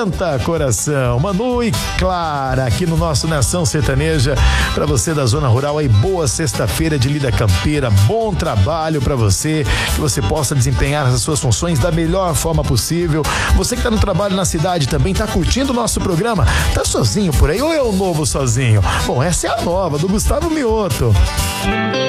esquenta coração. Manu e Clara aqui no nosso Nação Sertaneja. Pra você da zona rural aí, boa sexta-feira de lida campeira, bom trabalho pra você, que você possa desempenhar as suas funções da melhor forma possível. Você que tá no trabalho na cidade também, tá curtindo o nosso programa? Tá sozinho por aí ou é o novo sozinho? Bom, essa é a nova do Gustavo Mioto.